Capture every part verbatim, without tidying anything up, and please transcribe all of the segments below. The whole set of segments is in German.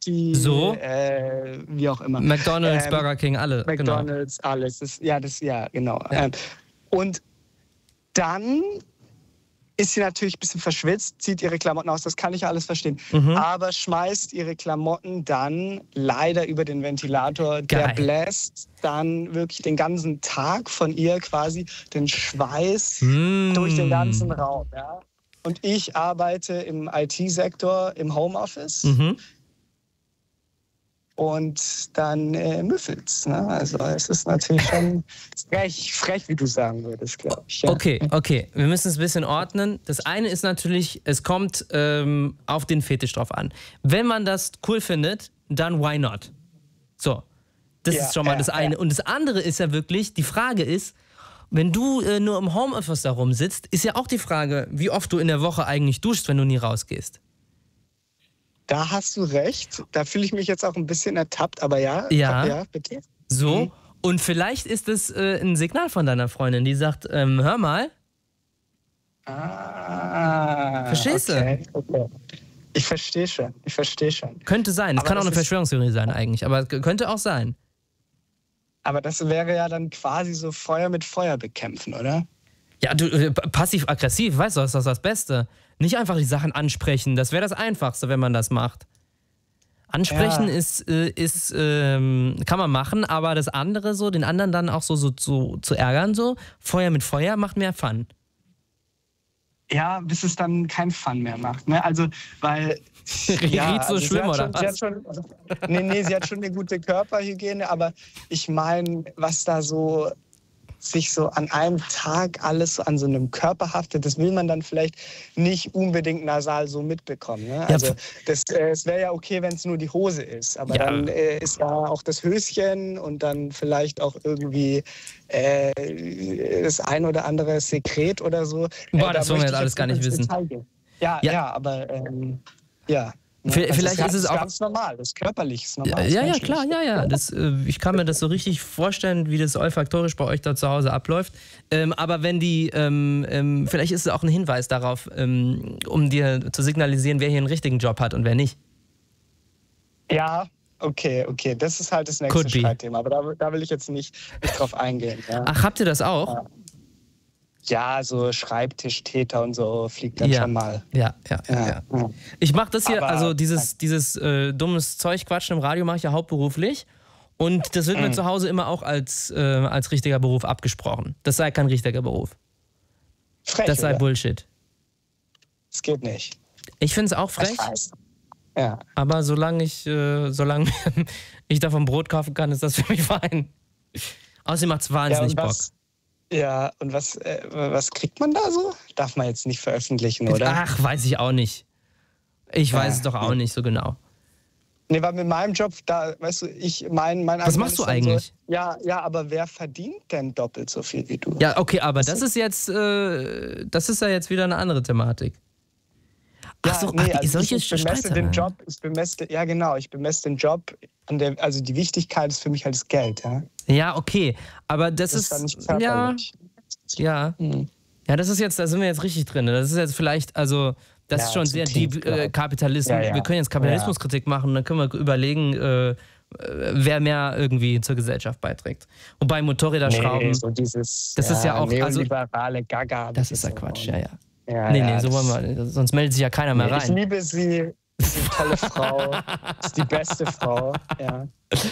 Party, so? äh, wie auch immer. McDonald's, Ähm, Burger King, alle. McDonald's, genau. alles. Das, ja, das, ja, genau. Ja. Ähm, und dann ist sie natürlich ein bisschen verschwitzt, zieht ihre Klamotten aus, das kann ich ja alles verstehen. Mhm. Aber schmeißt ihre Klamotten dann leider über den Ventilator. Der Geil. bläst dann wirklich den ganzen Tag von ihr quasi den Schweiß Mm. durch den ganzen Raum. Ja? Und ich arbeite im I T-Sektor im Homeoffice. Mhm. Und dann äh, müffelt's. Ne? Also es ist natürlich schon frech, frech, wie du sagen würdest, glaube ich. Ja. Okay, okay. Wir müssen es ein bisschen ordnen. Das eine ist natürlich, es kommt ähm, auf den Fetisch drauf an. Wenn man das cool findet, dann why not? So, das Ja, ist schon mal ja, das eine. ja. Und das andere ist ja wirklich, die Frage ist, wenn du äh, nur im Homeoffice da rumsitzt, ist ja auch die Frage, wie oft du in der Woche eigentlich duschst, wenn du nie rausgehst. Da hast du recht. Da fühle ich mich jetzt auch ein bisschen ertappt, aber ja, Ja. ja bitte. So, Mhm. und vielleicht ist es äh, ein Signal von deiner Freundin, die sagt, ähm, hör mal, Ah, Verstehst du? okay, okay. Ich verstehe schon, ich verstehe schon. könnte sein, es Aber kann auch das eine ist- Verschwörungstheorie sein eigentlich, aber es könnte auch sein. Aber das wäre ja dann quasi so Feuer mit Feuer bekämpfen, oder? Ja, du, äh, passiv-aggressiv, weißt du, das ist das Beste. Nicht einfach die Sachen ansprechen, das wäre das Einfachste, wenn man das macht. Ansprechen Ja. ist, äh, ist ähm, kann man machen, aber das andere so, den anderen dann auch so, so, so zu ärgern, so, Feuer mit Feuer macht mehr Fun. Ja, bis es dann kein Fun mehr macht. Ne? Also, weil. Riecht so sie schlimm, hat oder schon, sie hat schon, nee, nee, sie hat schon eine gute Körperhygiene, aber ich meine, was da so sich so an einem Tag alles so an so einem Körper haftet, das will man dann vielleicht nicht unbedingt nasal so mitbekommen. Ne? Also das, äh, es wäre ja okay, wenn es nur die Hose ist, aber Ja. dann äh, ist ja auch das Höschen und dann vielleicht auch irgendwie äh, das ein oder andere Sekret oder so. Boah, Äh, das da wollen wir möchte jetzt ich alles gar nicht nicht ins wissen. Detail gehen. Ja, Ja. ja, aber ähm, ja. Ne? V- Also vielleicht das ist es auch- ganz normal, das ist körperlich, ist normal. Ja, ist ja, ja, menschlich. klar, ja, ja. Das, äh, ich kann mir das so richtig vorstellen, wie das olfaktorisch bei euch da zu Hause abläuft. Ähm, aber wenn die, ähm, ähm, vielleicht ist es auch ein Hinweis darauf, ähm, um dir zu signalisieren, wer hier einen richtigen Job hat und wer nicht. Ja, okay, okay. Das ist halt das nächste Could be. Streitthema. Aber da, da will ich jetzt nicht, nicht drauf eingehen. Ja. Ach, habt ihr das auch? Ja, so Schreibtischtäter und so fliegt dann Ja. schon mal. Ja, ja, ja. Ja. ja. Ich mache das hier, Aber- also dieses, dieses äh, dummes Zeug quatschen im Radio mache ich ja hauptberuflich. Und das wird mir Mhm. zu Hause immer auch als, äh, als richtiger Beruf abgesprochen. Das sei kein richtiger Beruf. Frech, Das sei oder? Bullshit. Das geht nicht. Ich finde es auch frech. Ich weiß. Ja. Aber solange ich, äh, solange ich davon Brot kaufen kann, ist das für mich fein. Außerdem macht es Ja, wahnsinnig und Bock. was, ja, und was, äh, was kriegt man da so? Darf man jetzt nicht veröffentlichen, oder? Ach, weiß ich auch nicht. Ich weiß Ja, es doch auch ja. nicht so genau. Nee, weil mit meinem Job, da, weißt du, ich, mein, mein Was Argument machst du ist dann eigentlich? So, ja, ja, aber wer verdient denn doppelt so viel wie du? Ja, okay, aber das ist jetzt, äh, das ist ja jetzt wieder eine andere Thematik. Ach so, nee, ach, die, also solche ich bemesse den Streitereien. Job, ich bemesse, ja genau, ich bemesse den Job, an der, also die Wichtigkeit ist für mich halt das Geld, ja. Ja, okay, aber das, Das ist, ist dann nicht ja, körperlich. ja, Hm. ja, das ist jetzt, da sind wir jetzt richtig drin. Das ist jetzt vielleicht, also, das Ja, ist schon zu sehr tief, deep glaub äh, ich. Kapitalismus. Ja, ja. Wir können jetzt Kapitalismuskritik machen, dann können wir überlegen, äh, äh, wer mehr irgendwie zur Gesellschaft beiträgt. Wobei Motorräder schrauben, Nee, so dieses Das ist ja auch- also- neoliberale Gaga. das ist ja Quatsch, ja, ja. ja Nee, ja, nee, so das- wollen wir, sonst meldet sich ja keiner mehr Nee, ich rein. liebe sie, sie ist eine tolle Frau, ist die beste Frau, ja.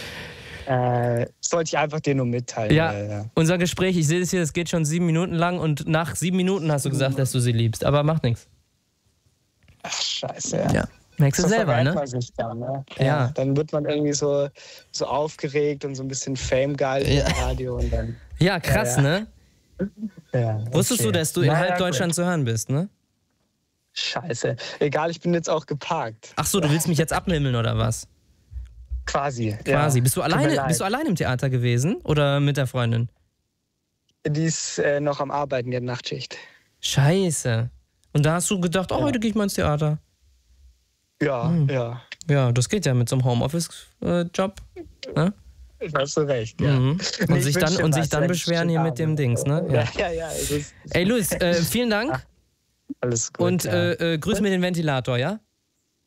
Äh, sollte ich einfach dir nur mitteilen. Ja, weil, ja. unser Gespräch, ich sehe das hier, das geht schon sieben Minuten lang und nach sieben Minuten hast du gesagt, dass du sie liebst, aber macht nichts. Ach, scheiße, ja. Ja, merkst du So selber, verrät ne? man sich dann, ne? Ja. Ja. Dann wird man irgendwie so, so aufgeregt und so ein bisschen Fame-geil Ja. im Radio und dann. Ja, krass, Ja, ja. ne? Ja, Wusstest okay. du, dass du in Na halb ja, Deutschland gut. zu hören bist, ne? Scheiße. Egal, ich bin jetzt auch geparkt. Ach so, du willst mich jetzt abnimmeln oder was? Quasi. Quasi. Ja. Bist du Tut mir alleine, leid. bist du alleine im Theater gewesen oder mit der Freundin? Die ist äh, noch am Arbeiten, die hat Nachtschicht. Scheiße. Und da hast du gedacht, oh, Ja. heute gehe ich mal ins Theater. Ja, Hm. ja. Ja, das geht ja mit so einem Homeoffice-Job. Ne? Hast du recht, ja. Mhm. Und Nee, ich sich wünsch dann, dir und sich was, dann ja, beschweren hier schönen mit dem Abend. Dings, ne? Ja, Ja. ja, ja. Es ist Ey, Luis, äh, vielen Dank alles gut. und ja. äh, äh, grüß mir den Ventilator, ja?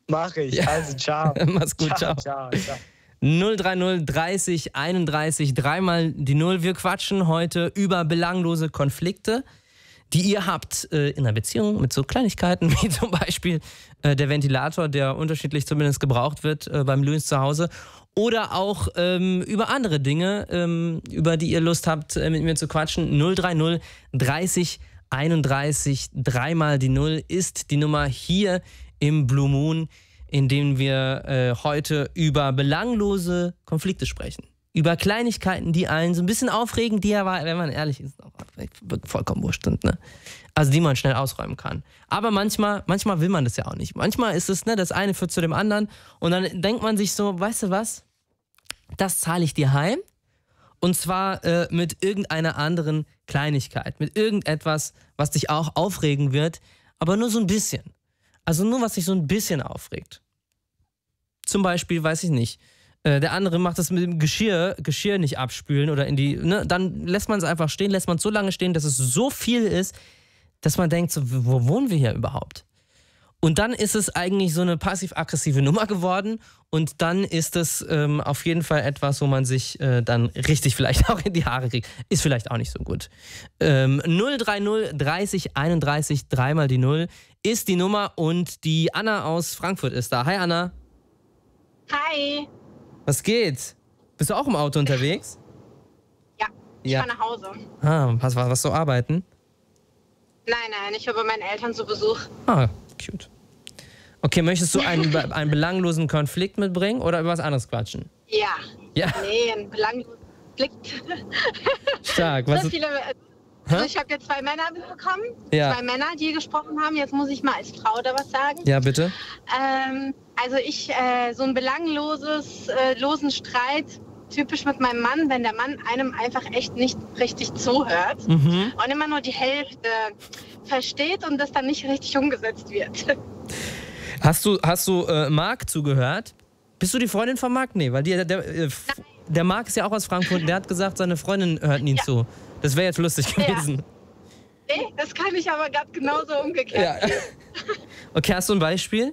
Mach ich. Ja. Also, ciao. Mach's gut, ciao. ciao, ciao, ciao. null drei null dreißig einunddreißig, dreimal die Null. Wir quatschen heute über belanglose Konflikte, die ihr habt äh, in einer Beziehung mit so Kleinigkeiten wie zum Beispiel äh, der Ventilator, der unterschiedlich zumindest gebraucht wird äh, beim Louis zu Hause. Oder auch ähm, über andere Dinge, ähm, über die ihr Lust habt, äh, mit mir zu quatschen. null drei null dreißig einunddreißig, dreimal die Null ist die Nummer hier im Blue Moon, in dem wir äh, heute über belanglose Konflikte sprechen. Über Kleinigkeiten, die einen so ein bisschen aufregen, die aber, wenn man ehrlich ist, auch vollkommen wurscht sind, ne? Also die man schnell ausräumen kann. Aber manchmal, manchmal will man das ja auch nicht. Manchmal ist es, ne, das eine führt zu dem anderen und dann denkt man sich so, weißt du was, das zahle ich dir heim und zwar äh, mit irgendeiner anderen Kleinigkeit, mit irgendetwas, was dich auch aufregen wird, aber nur so ein bisschen. Also nur, was dich so ein bisschen aufregt. Zum Beispiel, weiß ich nicht, äh, der andere macht das mit dem Geschirr, Geschirr nicht abspülen oder in die, ne, dann lässt man es einfach stehen, lässt man es so lange stehen, dass es so viel ist, dass man denkt, so, wo wohnen wir hier überhaupt? Und dann ist es eigentlich so eine passiv-aggressive Nummer geworden und dann ist es ähm, auf jeden Fall etwas, wo man sich äh, dann richtig vielleicht auch in die Haare kriegt. Ist vielleicht auch nicht so gut. Ähm, null drei null dreißig einunddreißig, dreimal die Null ist die Nummer und die Anna aus Frankfurt ist da. Hi Anna. Hi. Was geht? Bist du auch im Auto unterwegs? Ja, ich Ja. fahre nach Hause. Ah, was, was, was so arbeiten? Nein, nein, ich war bei meinen Eltern zu Besuch. Ah, cute. Okay, möchtest du einen, be- einen belanglosen Konflikt mitbringen oder über was anderes quatschen? Ja. Ja. Nee, ein belangloser Konflikt. Stark. Was So ist, viele, also ich habe jetzt zwei Männer bekommen. Ja. Zwei Männer, die gesprochen haben. Jetzt muss ich mal als Frau da was sagen. ja, bitte? Ähm, also ich, äh, so ein belangloses, äh, losen Streit, typisch mit meinem Mann, wenn der Mann einem einfach echt nicht richtig zuhört Mhm. und immer nur die Hälfte versteht und das dann nicht richtig umgesetzt wird. Hast du, hast du äh, Marc zugehört? Bist du die Freundin von Marc? Nee, weil die, der, der, äh, f- der Marc ist ja auch aus Frankfurt und der hat gesagt, seine Freundin hört ihn Ja. zu. Das wäre jetzt lustig Ja. gewesen. Nee, das kann ich aber gerade genauso umgekehrt. Ja. Okay, hast du ein Beispiel?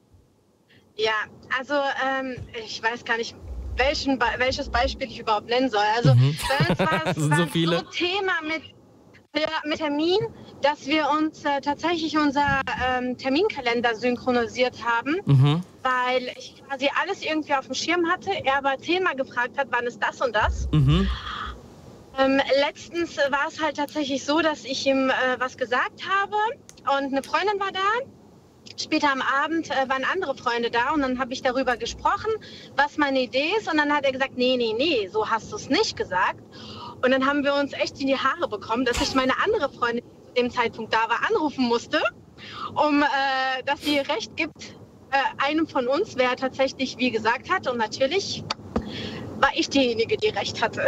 Ja, also ähm, ich weiß gar nicht, welchen, Be- welches Beispiel ich überhaupt nennen soll. Also Mhm. bei uns war Das es sind so war viele. so Thema mit, ja, mit Termin, dass wir uns äh, tatsächlich unser ähm, Terminkalender synchronisiert haben, Mhm. weil ich quasi alles irgendwie auf dem Schirm hatte, er aber zehnmal gefragt hat, wann ist das und das. Mhm. Ähm, letztens äh, war es halt tatsächlich so, dass ich ihm äh, was gesagt habe und eine Freundin war da. Später am Abend äh, waren andere Freunde da und dann habe ich darüber gesprochen, was meine Idee ist. Und dann hat er gesagt, nee, nee, nee, so hast du es nicht gesagt. Und dann haben wir uns echt in die Haare bekommen, dass ich meine andere Freundin, die zu dem Zeitpunkt da war, anrufen musste, um äh, dass sie recht gibt, äh, einem von uns, wer tatsächlich wie gesagt hat. Und natürlich war ich diejenige, die recht hatte.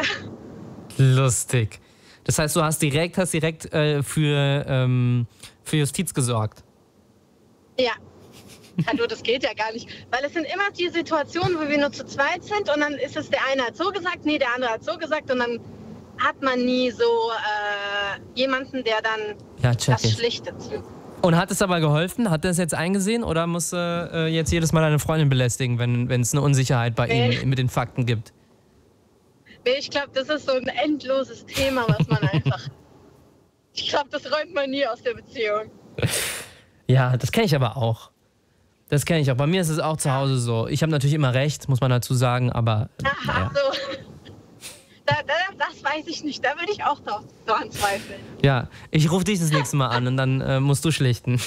Lustig. Das heißt, du hast direkt, hast direkt äh, für, ähm, für Justiz gesorgt. Ja. Hallo, das geht ja gar nicht. Weil es sind immer die Situationen, wo wir nur zu zweit sind und dann ist es, der eine hat so gesagt, nee, der andere hat so gesagt und dann hat man nie so äh, jemanden, der dann Ja, check das ich. schlichtet. Und hat es aber geholfen? Hat er es jetzt eingesehen oder muss er äh, jetzt jedes Mal deine Freundin belästigen, wenn wenn es eine Unsicherheit bei Nee. ihm mit den Fakten gibt? Nee, ich glaube, das ist so ein endloses Thema, was man einfach... Ich glaube, das räumt man nie aus der Beziehung. Ja, das kenne ich aber auch. Das kenne ich auch. Bei mir ist es auch zu Hause so. Ich habe natürlich immer recht, muss man dazu sagen, aber Ach, naja. so. Da, da, das weiß ich nicht. Da würde ich auch drauf dran zweifeln. Ja, ich rufe dich das nächste Mal an und dann äh, musst du schlichten.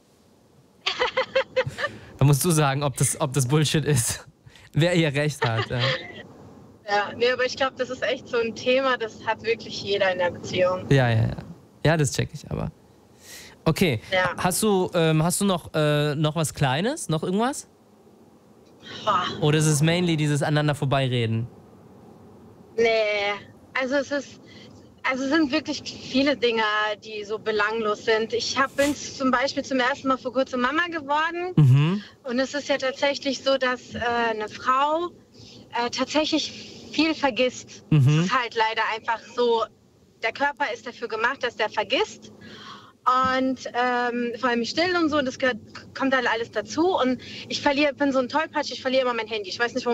Dann musst du sagen, ob das, ob das Bullshit ist. Wer hier recht hat. Ja, Ja, nee, aber ich glaube, das ist echt so ein Thema, das hat wirklich jeder in der Beziehung. ja, ja. Ja, ja das check ich aber. Okay, Ja. hast du, ähm, hast du noch, äh, noch was Kleines? Noch irgendwas? Boah. Oder ist es mainly dieses aneinander vorbeireden? Nee, also es ist, also es sind wirklich viele Dinge, die so belanglos sind. Ich hab, bin zum Beispiel zum ersten Mal vor kurzem Mama geworden Mhm. und es ist ja tatsächlich so, dass äh, eine Frau äh, tatsächlich viel vergisst. Mhm. Es ist halt leider einfach so, der Körper ist dafür gemacht, dass der vergisst. und ähm, vor allem still und so, das gehört, kommt halt alles dazu und ich verliere, bin so ein Tollpatsch, ich verliere immer mein Handy. Ich weiß nicht, wo